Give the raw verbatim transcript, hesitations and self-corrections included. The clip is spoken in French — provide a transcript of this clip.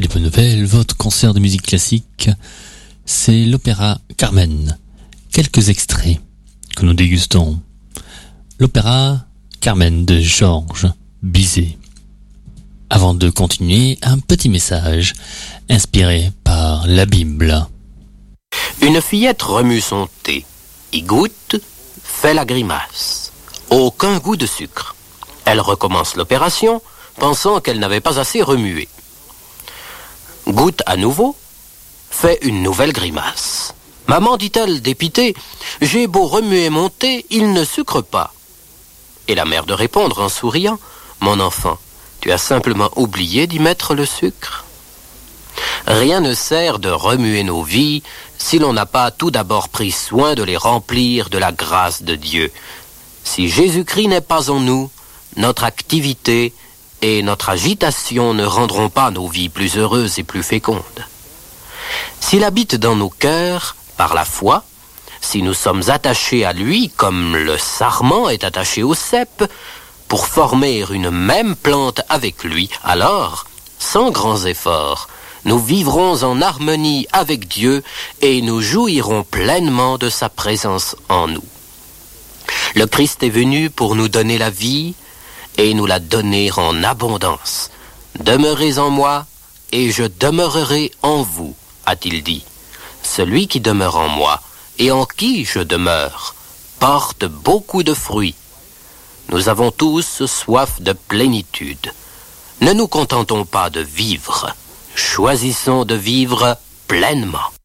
les bonnes nouvelles, votre concert de musique classique, c'est l'opéra Carmen. Quelques extraits que nous dégustons. L'opéra Carmen de Georges Bizet. Avant de continuer, un petit message inspiré par la Bible. Une fillette remue son thé, y goûte, fait la grimace. Aucun goût de sucre. Elle recommence l'opération, pensant qu'elle n'avait pas assez remué. Goûte à nouveau, fait une nouvelle grimace. Maman, dit-elle, dépitée, j'ai beau remuer mon thé, il ne sucre pas. Et la mère de répondre en souriant, mon enfant, tu as simplement oublié d'y mettre le sucre. Rien ne sert de remuer nos vies si l'on n'a pas tout d'abord pris soin de les remplir de la grâce de Dieu. Si Jésus-Christ n'est pas en nous, notre activité et notre agitation ne rendront pas nos vies plus heureuses et plus fécondes. S'il habite dans nos cœurs, par la foi, si nous sommes attachés à lui comme le sarment est attaché au cep, pour former une même plante avec lui, alors, sans grands efforts, nous vivrons en harmonie avec Dieu et nous jouirons pleinement de sa présence en nous. Le Christ est venu pour nous donner la vie et nous la donner en abondance. Demeurez en moi et je demeurerai en vous, a-t-il dit. Celui qui demeure en moi et en qui je demeure porte beaucoup de fruits. Nous avons tous soif de plénitude. Ne nous contentons pas de vivre, choisissons de vivre pleinement.